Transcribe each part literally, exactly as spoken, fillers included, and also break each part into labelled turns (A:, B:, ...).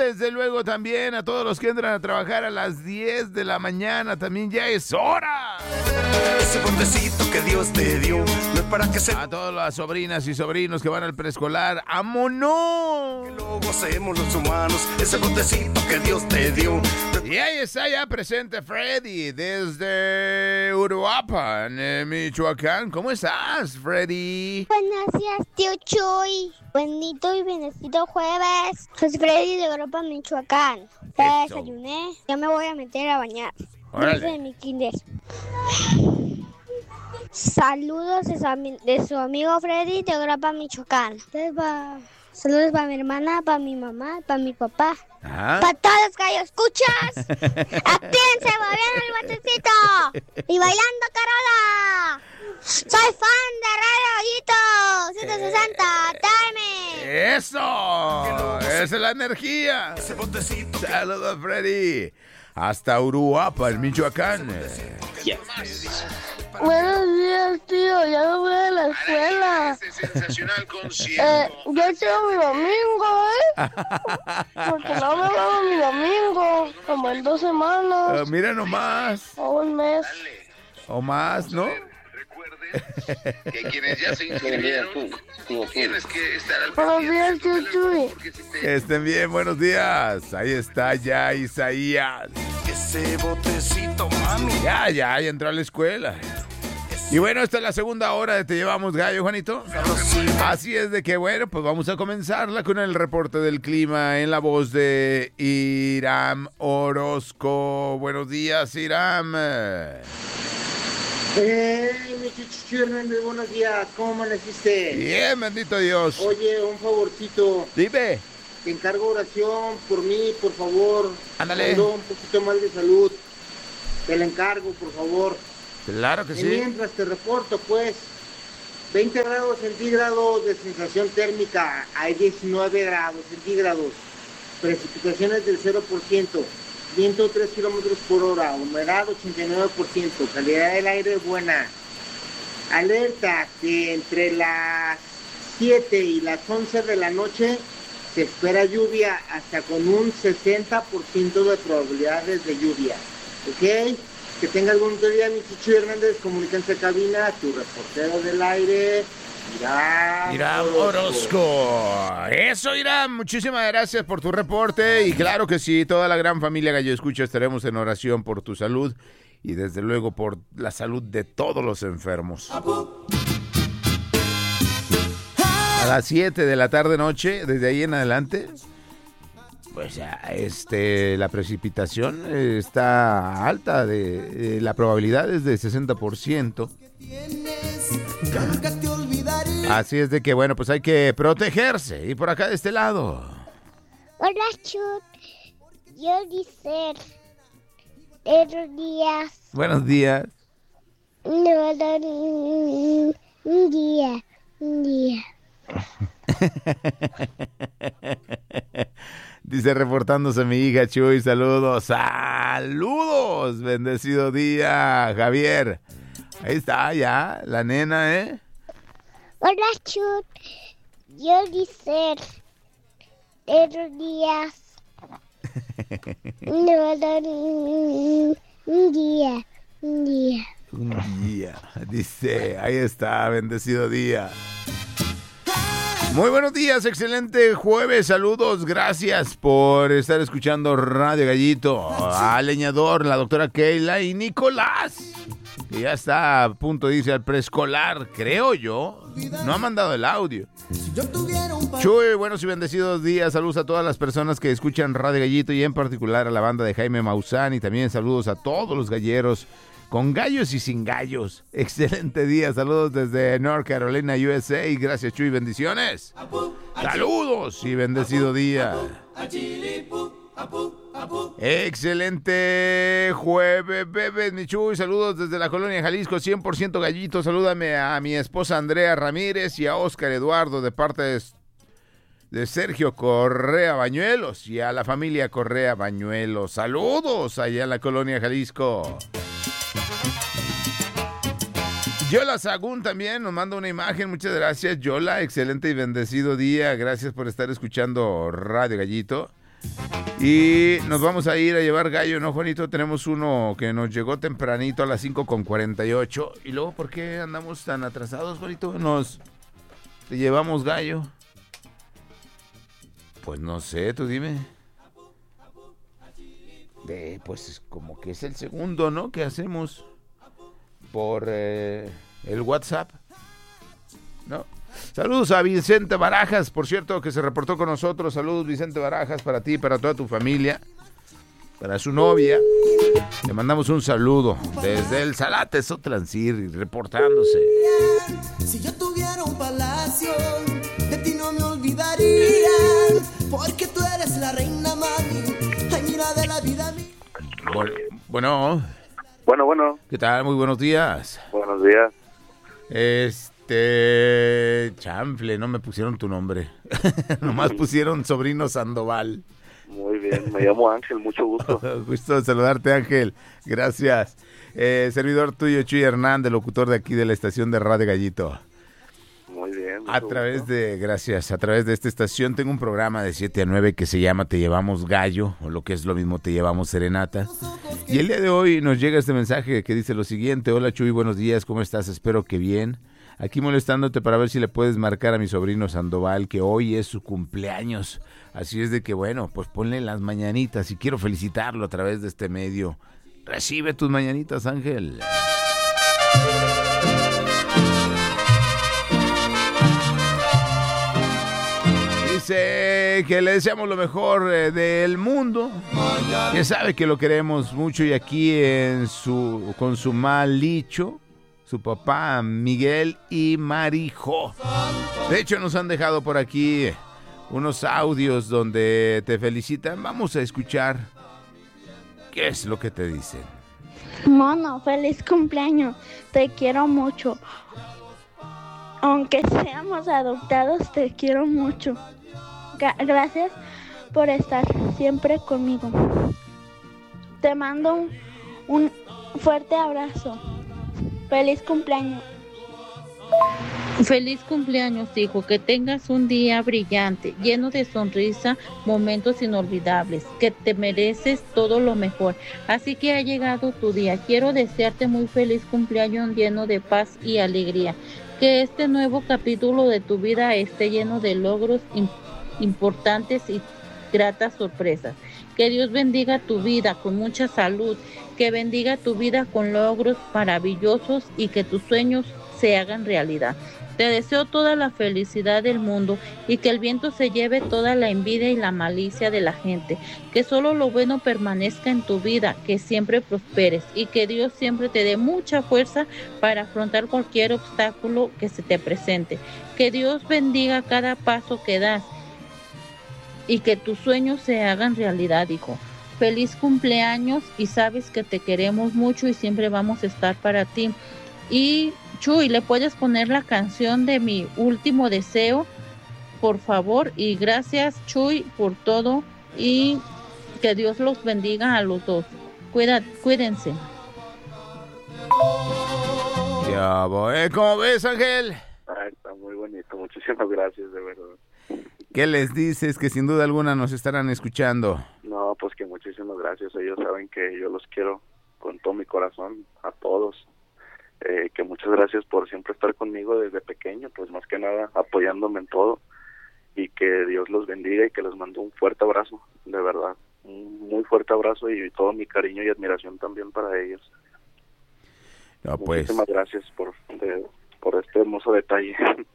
A: desde luego también a todos los que entran a trabajar a las diez de la mañana, también ya es hora.
B: Ese botecito que Dios te dio, no es para que se...
A: A todas las sobrinas y sobrinos que van al preescolar, ¡vámonos!
B: Que lo gocemos los humanos, ese botecito que Dios te dio.
A: Y ahí está ya presente Freddy desde Uruapan, eh, Michoacán. ¿Cómo estás, Freddy?
C: Buenos días, tío Chuy. Bonito y bendecido jueves. Soy Freddy de Uruapan, Michoacán. Ya
A: Eso.
C: desayuné, ya me voy a meter a bañar.
A: Órale.
C: Desde mi kinder. Saludos de su, ami- de su amigo Freddy de Uruapan, Michoacán. Entonces, va- Saludos para mi hermana, para mi mamá, para mi papá.
A: Ajá.
C: Para todos los gallos, ¿escuchas? ¡Actívense, moviendo el botecito! ¡Y bailando Carola! ¡Soy fan de Radio Gallito! ciento sesenta, ¡dame!
A: ¡Eso! ¡Esa es la energía!
B: Ese botecito que...
A: Saludos, Freddy. Hasta Uruapan, Michoacán.
D: Buenos días, tío. Ya no voy a la escuela.
E: Sensacional
D: Eh,
E: concierto.
D: yo quiero mi domingo, ¿eh? Porque no me dado mi domingo. Como en dos
A: Ah,
D: semanas
A: mira nomás.
D: o un mes.
A: O más, ¿no?
E: Recuerden que quienes ya se inscribieron, tienes que estar al
D: Buenos
E: pendiente
D: días,
E: de tu
D: tío
E: teléfono,
D: Chuy.
E: porque si te-
A: Que estén bien, buenos días. Ahí está ya Isaías.
B: Ese botecito, mami.
A: Ya, ya, ya entró a la escuela. Y bueno, esta es la segunda hora de Te Llevamos Gallo, Juanito. Así es de que, bueno, pues vamos a comenzarla con el reporte del clima en la voz de Iram Orozco. Buenos días, Iram.
F: Hey, mi Chuchu Hernández, buenos días, ¿cómo amaneciste?
A: Bien, bendito Dios.
F: Oye, un favorcito,
A: Dime.
F: te encargo oración por mí, por favor.
A: Ándale.
F: Ando un poquito mal de salud, te la encargo, por favor.
A: Claro que
F: Y
A: sí.
F: mientras te reporto, pues, veinte grados centígrados de sensación térmica, hay diecinueve grados centígrados, precipitaciones del cero por ciento, viento tres kilómetros por hora, humedad ochenta y nueve por ciento, calidad del aire buena. Alerta que entre las siete y las once de la noche se espera lluvia hasta con un sesenta por ciento de probabilidades de lluvia. ¿Ok? Que tenga algún otro día, mi Chuchu Hernández, comuníquense a cabina, tu reportero del aire, Iram
A: Iram Orozco. Eso, Iram. Muchísimas gracias por tu reporte. Y claro que sí, toda la gran familia Gallo Escucha estaremos en oración por tu salud y desde luego por la salud de todos los enfermos. A las siete de la tarde noche, desde ahí en adelante, pues ya, este, la precipitación eh, está alta, de, eh, la probabilidad es de sesenta por ciento. Así es de que, bueno, pues hay que protegerse. Y por acá de este lado.
C: Hola, Chut. Yo Giselle. Buenos días.
A: Buenos días.
C: No, no, no, un día, un día.
A: Dice reportándose mi hija Chuy, saludos, saludos, bendecido día, Javier. Ahí está ya, la nena, ¿eh?
C: Hola, Chut. Yo Giselle. Buenos días. No, no, no, un día, un día.
A: Un día, dice, ahí está, bendecido día. Muy buenos días, excelente jueves, saludos, gracias por estar escuchando Radio Gallito, a Leñador, la doctora Keila y Nicolás, que ya está a punto de irse al preescolar, creo yo, no ha mandado el audio. Chuy, buenos y bendecidos días, saludos a todas las personas que escuchan Radio Gallito y en particular a la banda de Jaime Maussan y también saludos a todos los galleros, con gallos y sin gallos. Excelente día, saludos desde North Carolina, U S A, gracias Chuy, bendiciones. Saludos y bendecido día. Excelente jueves, bebés, mi Chuy, saludos desde la colonia Jalisco, cien por ciento gallito, salúdame a mi esposa Andrea Ramírez y a Óscar Eduardo de parte de, de Sergio Correa Bañuelos y a la familia Correa Bañuelos, saludos allá en la colonia Jalisco. Yola Sagún también nos manda una imagen, muchas gracias Yola, excelente y bendecido día, gracias por estar escuchando Radio Gallito. Y nos vamos a ir a llevar gallo, ¿no, Juanito? Tenemos uno que nos llegó tempranito a las cinco con cuarenta y ocho. Y luego, ¿por qué andamos tan atrasados, Juanito? Nos te llevamos gallo. Pues no sé, tú dime. De, pues como que es el segundo, ¿no? Que hacemos por eh, el WhatsApp, ¿no? Saludos a Vicente Barajas, por cierto, que se reportó con nosotros. Saludos, Vicente Barajas, para ti, para toda tu familia, para su novia. Le mandamos un saludo desde el Salate Sotrancir, reportándose.
G: Si yo tuviera un palacio, de ti no me olvidaría, porque tú eres la reina, mami. Ay, mira de la vida mía.
A: Bueno, bueno.
H: Bueno, bueno.
A: ¿Qué tal? Muy buenos días.
H: Buenos días.
A: Este... Chanfle, no me pusieron tu nombre. Nomás pusieron sobrino Sandoval.
H: Muy bien, me llamo Ángel, mucho gusto.
A: Gusto de saludarte, Ángel. Gracias. Eh, servidor tuyo, Chuy Hernández, locutor de aquí de la estación de Radio Gallito.
H: Muy bien.
A: A través
H: gusto.
A: de, gracias, a través de esta estación tengo un programa de siete a nueve que se llama Te Llevamos Gallo, o lo que es lo mismo, Te Llevamos Serenata. Y el día de hoy nos llega este mensaje que dice lo siguiente: hola Chuy, buenos días, ¿cómo estás? Espero que bien. Aquí molestándote para ver si le puedes marcar a mi sobrino Sandoval, que hoy es su cumpleaños. Así es de que, bueno, pues ponle las mañanitas y quiero felicitarlo a través de este medio. Recibe tus mañanitas, Ángel. Dice que le deseamos lo mejor eh, del mundo, que sabe que lo queremos mucho, y aquí en su con su malicho, su papá Miguel y Marijo. De hecho, nos han dejado por aquí unos audios donde te felicitan. Vamos a escuchar qué es lo que te dicen.
I: Mono, feliz cumpleaños, te quiero mucho. Aunque seamos adoptados, te quiero mucho. Gracias por estar siempre conmigo. Te mando un, un fuerte abrazo. Feliz cumpleaños.
J: Feliz cumpleaños, hijo. Que tengas un día brillante, lleno de sonrisa, momentos inolvidables. Que te mereces todo lo mejor. Así que ha llegado tu día. Quiero desearte muy feliz cumpleaños, lleno de paz y alegría. Que este nuevo capítulo de tu vida esté lleno de logros importantes importantes y gratas sorpresas. Que Dios bendiga tu vida con mucha salud, que bendiga tu vida con logros maravillosos y que tus sueños se hagan realidad. Te deseo toda la felicidad del mundo y que el viento se lleve toda la envidia y la malicia de la gente. Que solo lo bueno permanezca en tu vida, que siempre prosperes y que Dios siempre te dé mucha fuerza para afrontar cualquier obstáculo que se te presente. Que Dios bendiga cada paso que das y que tus sueños se hagan realidad, hijo. Feliz cumpleaños y sabes que te queremos mucho y siempre vamos a estar para ti. Y Chuy, ¿le puedes poner la canción de Mi Último Deseo, por favor? Y gracias, Chuy, por todo y que Dios los bendiga a los dos. Cuida, cuídense.
A: Ya voy. ¿Cómo ves, Ángel?
H: Ay, está muy bonito. Muchísimas gracias, de verdad.
A: ¿Qué les dices? Que sin duda alguna nos estarán escuchando.
H: No, pues que muchísimas gracias. Ellos saben que yo los quiero con todo mi corazón, a todos. Eh, que muchas gracias por siempre estar conmigo desde pequeño, pues más que nada apoyándome en todo. Y que Dios los bendiga y que les mando un fuerte abrazo, de verdad. Un muy fuerte abrazo y todo mi cariño y admiración también para ellos.
A: No, pues,
H: muchísimas gracias por, de, por este hermoso detalle.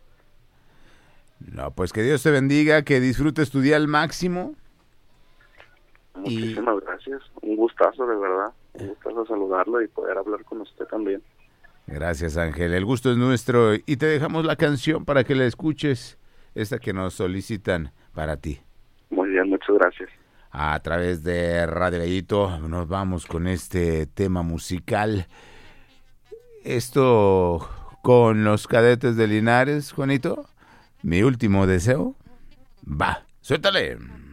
A: No, pues que Dios te bendiga, que disfrutes tu día al máximo.
H: Muchísimas y... gracias, un gustazo de verdad, un gustazo saludarlo y poder hablar con usted también.
A: Gracias, Ángel, el gusto es nuestro y te dejamos la canción para que la escuches, esta que nos solicitan para ti.
H: Muy bien, muchas gracias.
A: A través de Radio Gallito nos vamos con este tema musical. Esto con los Cadetes de Linares, Juanito. Mi Último Deseo. Va, suéltale.